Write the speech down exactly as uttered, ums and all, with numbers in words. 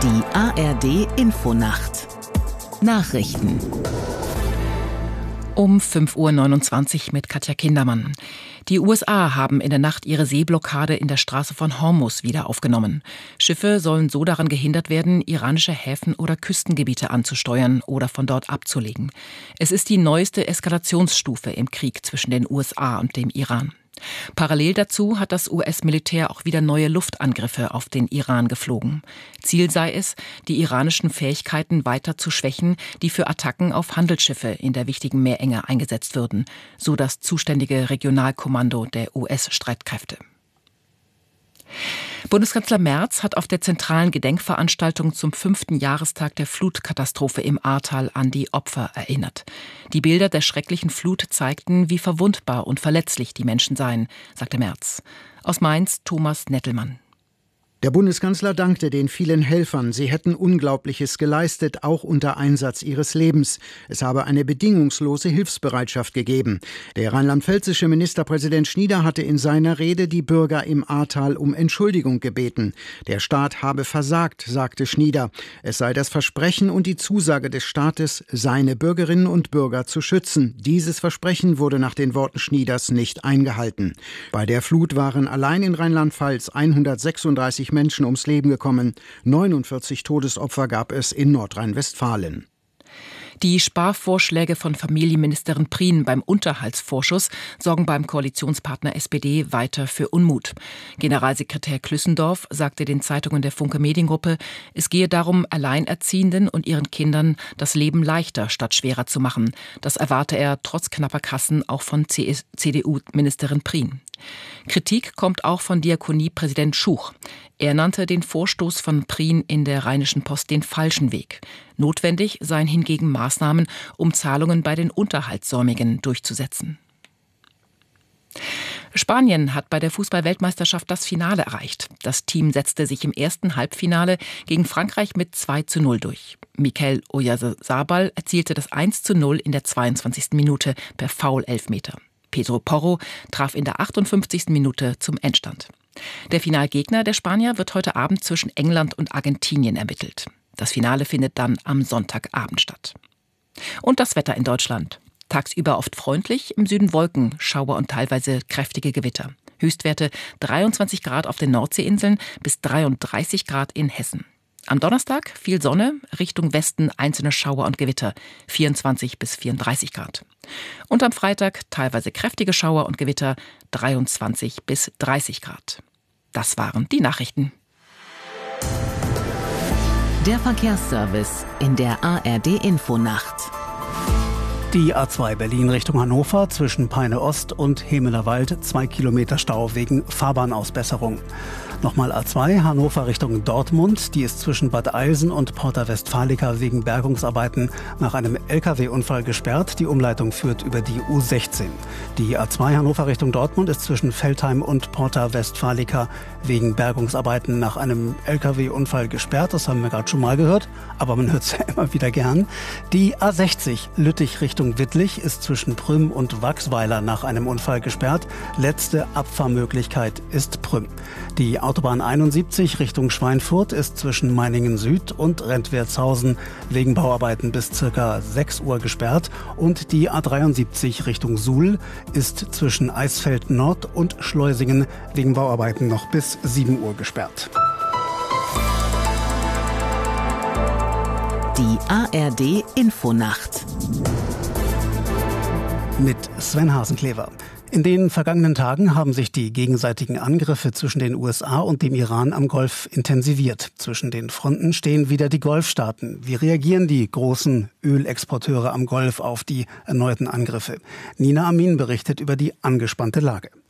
Die A R D-Infonacht Nachrichten um fünf Uhr neunundzwanzig mit Katja Kindermann. Die U S A haben in der Nacht ihre Seeblockade in der Straße von Hormuz wieder aufgenommen. Schiffe sollen so daran gehindert werden, iranische Häfen oder Küstengebiete anzusteuern oder von dort abzulegen. Es ist die neueste Eskalationsstufe im Krieg zwischen den U S A und dem Iran. Parallel dazu hat das U S-Militär auch wieder neue Luftangriffe auf den Iran geflogen. Ziel sei es, die iranischen Fähigkeiten weiter zu schwächen, die für Attacken auf Handelsschiffe in der wichtigen Meerenge eingesetzt würden, so das zuständige Regionalkommando der U S-Streitkräfte. Bundeskanzler Merz hat auf der zentralen Gedenkveranstaltung zum fünften Jahrestag der Flutkatastrophe im Ahrtal an die Opfer erinnert. Die Bilder der schrecklichen Flut zeigten, wie verwundbar und verletzlich die Menschen seien, sagte Merz. Aus Mainz Thomas Nettelmann. Der Bundeskanzler dankte den vielen Helfern. Sie hätten Unglaubliches geleistet, auch unter Einsatz ihres Lebens. Es habe eine bedingungslose Hilfsbereitschaft gegeben. Der rheinland-pfälzische Ministerpräsident Schnieder hatte in seiner Rede die Bürger im Ahrtal um Entschuldigung gebeten. Der Staat habe versagt, sagte Schnieder. Es sei das Versprechen und die Zusage des Staates, seine Bürgerinnen und Bürger zu schützen. Dieses Versprechen wurde nach den Worten Schnieders nicht eingehalten. Bei der Flut waren allein in Rheinland-Pfalz hundertsechsunddreißig Menschen ums Leben gekommen. neunundvierzig Todesopfer gab es in Nordrhein-Westfalen. Die Sparvorschläge von Familienministerin Prien beim Unterhaltsvorschuss sorgen beim Koalitionspartner S P D weiter für Unmut. Generalsekretär Klüssendorf sagte den Zeitungen der Funke Mediengruppe, es gehe darum, Alleinerziehenden und ihren Kindern das Leben leichter statt schwerer zu machen. Das erwarte er trotz knapper Kassen auch von C D U-Ministerin Prien. Kritik kommt auch von Diakoniepräsident Schuch. Er nannte den Vorstoß von Prien in der Rheinischen Post den falschen Weg. Notwendig seien hingegen Maßnahmen, um Zahlungen bei den Unterhaltssäumigen durchzusetzen. Spanien hat bei der Fußball-Weltmeisterschaft das Finale erreicht. Das Team setzte sich im ersten Halbfinale gegen Frankreich mit zwei zu null durch. Mikel Oyarzabal erzielte das eins zu null in der zweiundzwanzigsten Minute per Foul-Elfmeter. Pedro Porro traf in der achtundfünfzigsten Minute zum Endstand. Der Finalgegner der Spanier wird heute Abend zwischen England und Argentinien ermittelt. Das Finale findet dann am Sonntagabend statt. Und das Wetter in Deutschland. Tagsüber oft freundlich, im Süden Wolken, Schauer und teilweise kräftige Gewitter. Höchstwerte dreiundzwanzig Grad auf den Nordseeinseln bis dreiunddreißig Grad in Hessen. Am Donnerstag viel Sonne, Richtung Westen einzelne Schauer und Gewitter, vierundzwanzig bis vierunddreißig Grad. Und am Freitag teilweise kräftige Schauer und Gewitter, dreiundzwanzig bis dreißig Grad. Das waren die Nachrichten. Der Verkehrsservice in der A R D-Infonacht. Die A zwei Berlin Richtung Hannover zwischen Peine Ost und Hemelerwald, zwei Kilometer Stau wegen Fahrbahnausbesserung. Nochmal A zwei Hannover Richtung Dortmund, die ist zwischen Bad Eilsen und Porta Westfalica wegen Bergungsarbeiten nach einem L K W-Unfall gesperrt. Die Umleitung führt über die U sechzehn. Die A zwei Hannover Richtung Dortmund ist zwischen Veltheim und Porta Westfalica wegen Bergungsarbeiten nach einem L K W-Unfall gesperrt. Das haben wir gerade schon mal gehört, aber man hört es ja immer wieder gern. Die A sechzig Lüttich Richtung Wittlich ist zwischen Prüm und Wachsweiler nach einem Unfall gesperrt. Letzte Abfahrmöglichkeit ist Prüm. Die Autobahn einundsiebzig Richtung Schweinfurt ist zwischen Meiningen Süd und Rentwertshausen wegen Bauarbeiten bis ca. sechs Uhr gesperrt. Und die A dreiundsiebzig Richtung Suhl ist zwischen Eisfeld Nord und Schleusingen wegen Bauarbeiten noch bis sieben Uhr gesperrt. Die A R D-Infonacht mit Sven Hasenklever. In den vergangenen Tagen haben sich die gegenseitigen Angriffe zwischen den U S A und dem Iran am Golf intensiviert. Zwischen den Fronten stehen wieder die Golfstaaten. Wie reagieren die großen Ölexporteure am Golf auf die erneuten Angriffe? Nina Amin berichtet über die angespannte Lage.